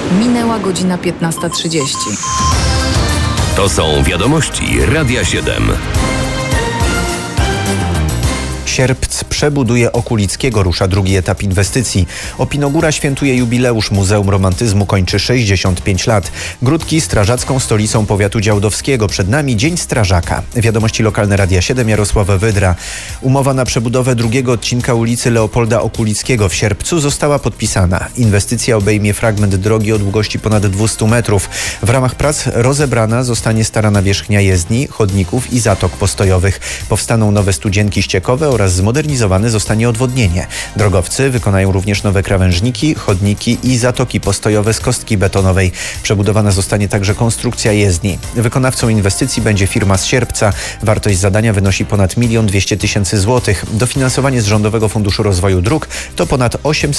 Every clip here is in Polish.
Minęła godzina 15:30. To są wiadomości Radia 7. Sierpc przebuduje Okulickiego, rusza drugi etap inwestycji. Opinogóra świętuje jubileusz, Muzeum Romantyzmu kończy 65 lat. Gródki strażacką stolicą powiatu działdowskiego. Przed nami Dzień Strażaka. Wiadomości lokalne Radia 7, Jarosława Wydra. Umowa na przebudowę drugiego odcinka ulicy Leopolda Okulickiego w Sierpcu została podpisana. Inwestycja obejmie fragment drogi o długości ponad 200 metrów. W ramach prac rozebrana zostanie stara nawierzchnia jezdni, chodników i zatok postojowych. Powstaną nowe studzienki ściekowe oraz zmodernizowane zostanie odwodnienie. Drogowcy wykonają również nowe krawężniki, chodniki i zatoki postojowe z kostki betonowej. Przebudowana zostanie także konstrukcja jezdni. Wykonawcą inwestycji będzie firma z Sierpca. Wartość zadania wynosi ponad 1 200 000 złotych. Dofinansowanie z Rządowego Funduszu Rozwoju Dróg to ponad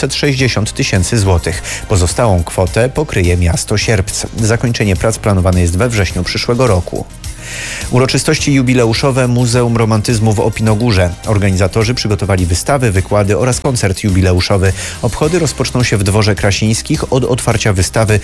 860 000 złotych. Pozostałą kwotę pokryje miasto Sierpc. Zakończenie prac planowane jest we wrześniu przyszłego roku. Uroczystości jubileuszowe Muzeum Romantyzmu w Opinogórze. Organizatorzy przygotowali wystawy, wykłady oraz koncert jubileuszowy. Obchody rozpoczną się w Dworze Krasińskich od otwarcia wystawy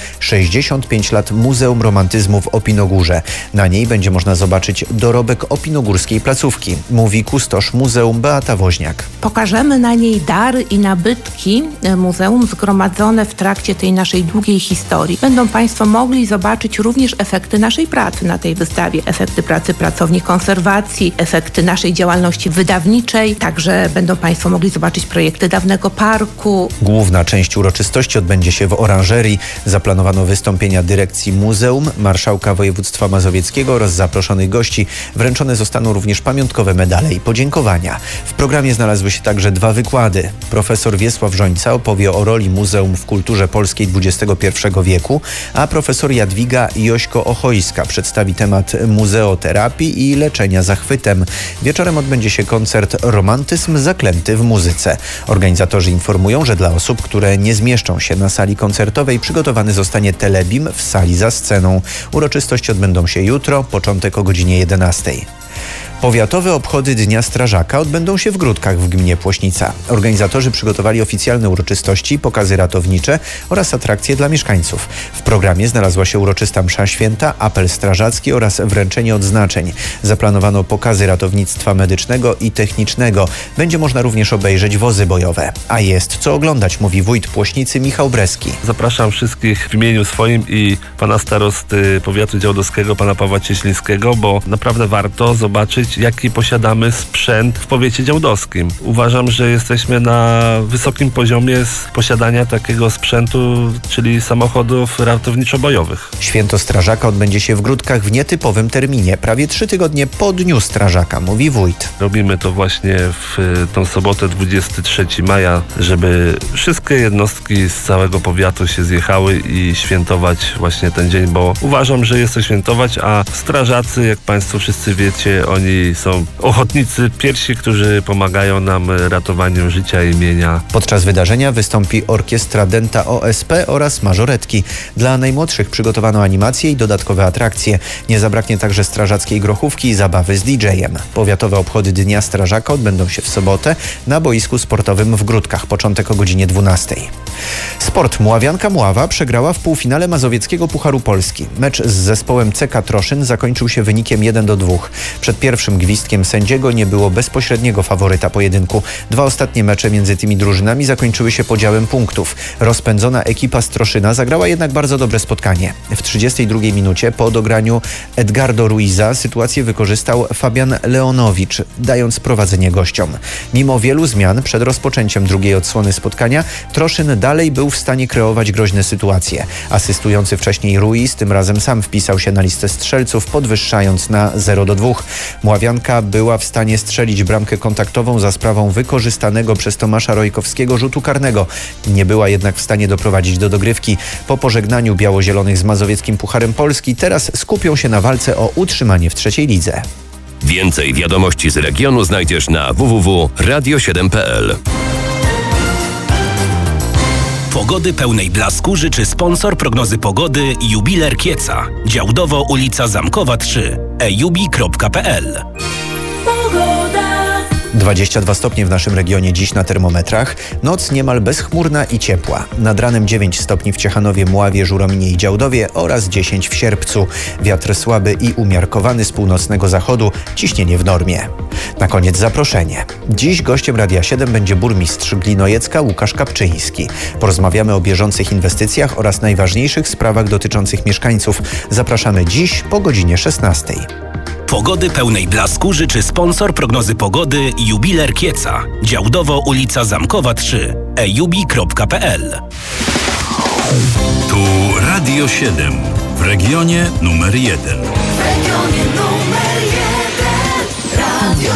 65 lat Muzeum Romantyzmu w Opinogórze. Na niej będzie można zobaczyć dorobek opinogórskiej placówki, mówi kustosz muzeum Beata Woźniak. Pokażemy na niej dary i nabytki muzeum zgromadzone w trakcie tej naszej długiej historii. Będą Państwo mogli zobaczyć również efekty naszej pracy na tej wystawie. Efekty pracy pracowni konserwacji, efekty naszej działalności wydawniczej. Także będą Państwo mogli zobaczyć projekty dawnego parku. Główna część uroczystości odbędzie się w oranżerii. Zaplanowano wystąpienia dyrekcji muzeum, marszałka województwa mazowieckiego oraz zaproszonych gości. Wręczone zostaną również pamiątkowe medale i podziękowania. W programie znalazły się także 2 wykłady. Profesor Wiesław Żońca opowie o roli muzeum w kulturze polskiej XXI wieku, a profesor Jadwiga Jośko-Ochojska przedstawi temat muzeoterapii i leczenia zachwytem. Wieczorem odbędzie się koncert Romantyzm zaklęty w muzyce. Organizatorzy informują, że dla osób, które nie zmieszczą się na sali koncertowej, przygotowany zostanie telebim w sali za sceną. Uroczystości odbędą się jutro, początek o godzinie 11. Powiatowe obchody Dnia Strażaka odbędą się w Gródkach w gminie Płośnica. Organizatorzy przygotowali oficjalne uroczystości, pokazy ratownicze oraz atrakcje dla mieszkańców. W programie znalazła się uroczysta msza święta, apel strażacki oraz wręczenie odznaczeń. Zaplanowano pokazy ratownictwa medycznego i technicznego. Będzie można również obejrzeć wozy bojowe. A jest co oglądać, mówi wójt Płośnicy Michał Breski. Zapraszam wszystkich w imieniu swoim i pana starosty powiatu działdowskiego, pana Pawła Cieślińskiego, bo naprawdę warto zobaczyć, jaki posiadamy sprzęt w powiecie działdowskim. Uważam, że jesteśmy na wysokim poziomie z posiadania takiego sprzętu, czyli samochodów ratowniczo-bojowych. Święto Strażaka odbędzie się w Gródkach w nietypowym terminie, prawie 3 tygodnie po Dniu Strażaka, mówi wójt. Robimy to właśnie w tą sobotę 23 maja, żeby wszystkie jednostki z całego powiatu się zjechały i świętować właśnie ten dzień, bo uważam, że jest to świętować, a strażacy, jak Państwo wszyscy wiecie, oni są ochotnicy pierwsi, którzy pomagają nam ratowaniu życia i mienia. Podczas wydarzenia wystąpi orkiestra Denta OSP oraz mażoretki. Dla najmłodszych przygotowano animacje i dodatkowe atrakcje. Nie zabraknie także strażackiej grochówki i zabawy z DJ-em. Powiatowe obchody Dnia Strażaka odbędą się w sobotę na boisku sportowym w Gródkach, początek o godzinie 12. Sport. Mławianka Mława przegrała w półfinale Mazowieckiego Pucharu Polski. Mecz z zespołem CK Troszyn zakończył się wynikiem 1-2. Przed pierwszym gwizdkiem sędziego nie było bezpośredniego faworyta pojedynku. 2 ostatnie mecze między tymi drużynami zakończyły się podziałem punktów. Rozpędzona ekipa z Troszyna zagrała jednak bardzo dobre spotkanie. W 32 minucie po dograniu Edgardo Ruiza sytuację wykorzystał Fabian Leonowicz, dając prowadzenie gościom. Mimo wielu zmian przed rozpoczęciem drugiej odsłony spotkania Troszyn dalej był w stanie kreować groźne sytuacje. Asystujący wcześniej Ruiz tym razem sam wpisał się na listę strzelców, podwyższając na 0-2. Mławianka była w stanie strzelić bramkę kontaktową za sprawą wykorzystanego przez Tomasza Rojkowskiego rzutu karnego. Nie była jednak w stanie doprowadzić do dogrywki. Po pożegnaniu biało-zielonych z Mazowieckim Pucharem Polski teraz skupią się na walce o utrzymanie w 3. lidze. Więcej wiadomości z regionu znajdziesz na www.radio7.pl. Pogody pełnej blasku życzy sponsor prognozy pogody Jubiler Kieca. Działdowo, ulica Zamkowa 3. ejubi.pl. 22 stopnie w naszym regionie dziś na termometrach. Noc niemal bezchmurna i ciepła. Nad ranem 9 stopni w Ciechanowie, Mławie, Żurominie i Działdowie oraz 10 w Sierpcu. Wiatr słaby i umiarkowany z północnego zachodu, ciśnienie w normie. Na koniec zaproszenie. Dziś gościem Radia 7 będzie burmistrz Glinojecka Łukasz Kapczyński. Porozmawiamy o bieżących inwestycjach oraz najważniejszych sprawach dotyczących mieszkańców. Zapraszamy dziś po godzinie 16. Pogody pełnej blasku życzy sponsor prognozy pogody Jubiler Kieca. Działdowo, ulica Zamkowa 3. ejubi.pl. Tu Radio 7 w regionie numer 1. W regionie numer 1 Radio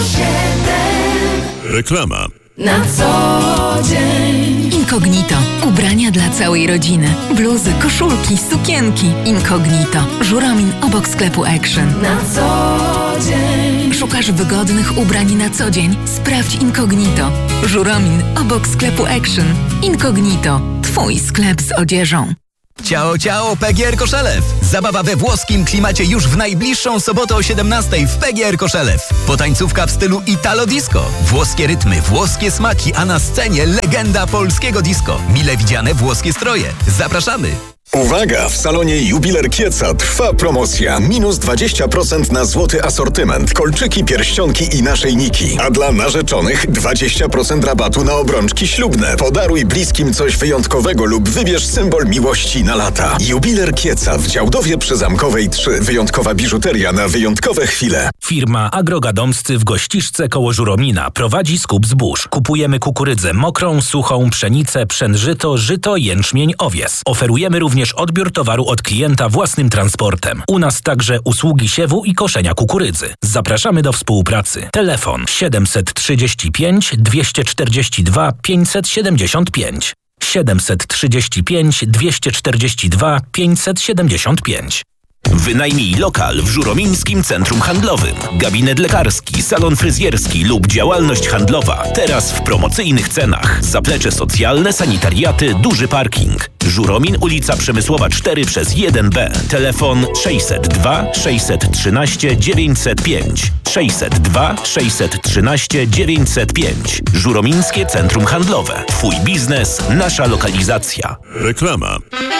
7. Reklama. Na co dzień. Incognito. Ubrania dla całej rodziny. Bluzy, koszulki, sukienki. Incognito. Żuromin obok sklepu Action. Na co dzień. Szukasz wygodnych ubrań na co dzień? Sprawdź Incognito. Żuromin obok sklepu Action. Incognito. Twój sklep z odzieżą. Ciao, ciao, PGR Koszelew! Zabawa we włoskim klimacie już w najbliższą sobotę o 17:00 w PGR Koszelew. Potańcówka w stylu Italo Disco. Włoskie rytmy, włoskie smaki, a na scenie legenda polskiego disco. Mile widziane włoskie stroje. Zapraszamy! Uwaga! W salonie Jubiler Kieca trwa promocja. Minus 20% na złoty asortyment, kolczyki, pierścionki i naszyjniki. A dla narzeczonych 20% rabatu na obrączki ślubne. Podaruj bliskim coś wyjątkowego lub wybierz symbol miłości na lata. Jubiler Kieca w Działdowie przy Zamkowej 3. Wyjątkowa biżuteria na wyjątkowe chwile. Firma Agrogadomscy w Gościszce koło Żuromina prowadzi skup zbóż. Kupujemy kukurydzę mokrą, suchą, pszenicę, pszenżyto, żyto, jęczmień, owies. Oferujemy również odbiór towaru od klienta własnym transportem. U nas także usługi siewu i koszenia kukurydzy. Zapraszamy do współpracy. Telefon 735 242 575. 735 242 575. Wynajmij lokal w Żuromińskim Centrum Handlowym. Gabinet lekarski, salon fryzjerski lub działalność handlowa. Teraz w promocyjnych cenach. Zaplecze socjalne, sanitariaty, duży parking. Żuromin, ulica Przemysłowa 4/1B. Telefon 602 613 905. 602 613 905. Żuromińskie Centrum Handlowe. Twój biznes, nasza lokalizacja. Reklama.